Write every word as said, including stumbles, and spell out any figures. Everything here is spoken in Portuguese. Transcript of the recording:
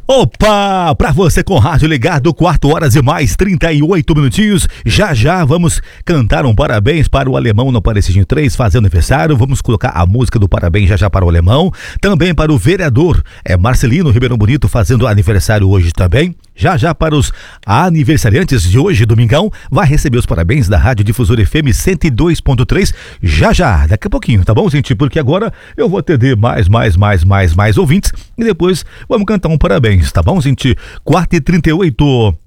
Opa, pra você com rádio ligado, quatro horas e mais trinta e oito minutinhos. Já já vamos cantar um parabéns para o Alemão no Parecidinho três, fazendo aniversário. Vamos colocar a música do parabéns já já para o Alemão. Também para o vereador é Marcelino Ribeirão Bonito, fazendo aniversário hoje também. Já já para os aniversariantes de hoje, domingão, vai receber os parabéns da Rádio Difusora F M cento e dois ponto três. Já já, daqui a pouquinho, tá bom, gente? Porque agora eu vou atender mais, mais, mais, mais, mais ouvintes e depois vamos cantar um parabéns, tá bom, gente? quatro e trinta e oito.